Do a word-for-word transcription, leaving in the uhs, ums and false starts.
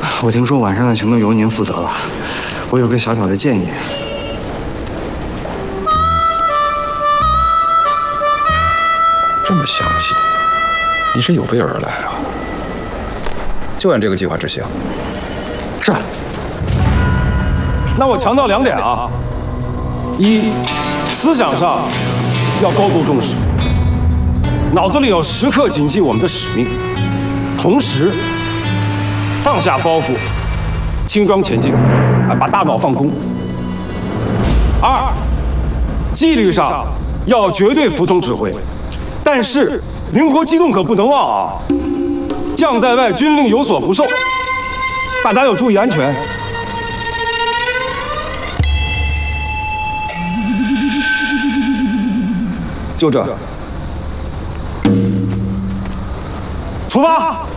我听说晚上的行动由您负责了，我有个小小的建议。 这么详细，你是有备而来啊？就按这个计划执行。 是。 那我强调两点啊：一，思想上要高度重视，脑子里要时刻谨记我们的使命，同时放下包袱，轻装前进，啊，把大脑放空。二，纪律上要绝对服从指挥，但是灵活机动可不能忘啊！将在外，军令有所不受，大家要注意安全。就这，出发！